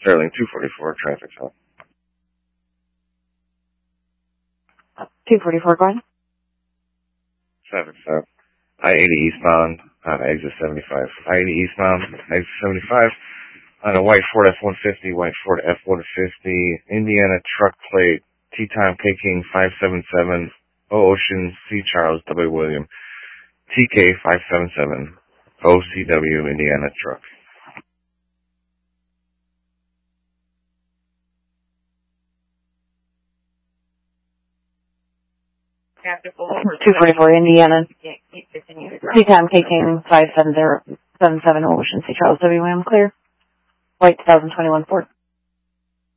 Sterling 244, traffic stop. 244, go ahead. Traffic stop. I-80 eastbound on exit 75. I-80 eastbound, exit 75 on a white Ford F-150, white Ford F-150, Indiana truck plate, T-Time K-King 577, O-Ocean C. Charles W. William, TK 577, OCW Indiana truck. After 244 Indiana. T-Time K-King 577 Ocean C. Charles W. William, clear. White 2021 Ford.